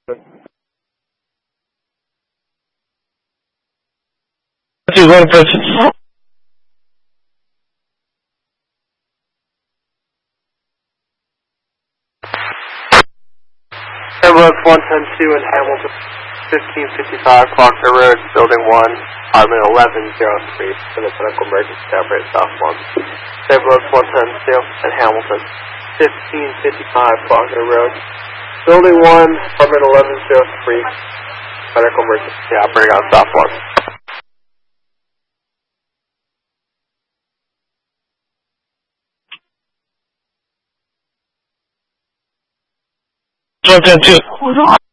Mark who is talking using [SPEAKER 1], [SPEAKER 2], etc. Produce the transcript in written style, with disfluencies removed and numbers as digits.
[SPEAKER 1] 2 1 person.
[SPEAKER 2] Ambulance 110-2 in Hamilton, 1555 Faulkner Road, Building 1, Apartment 1103, for the medical emergency operator South London. Ambulance 110-2 in Hamilton, 1555 Faulkner Road, Building 1, Apartment 1103, medical emergency operator on South London.
[SPEAKER 1] One 10 2.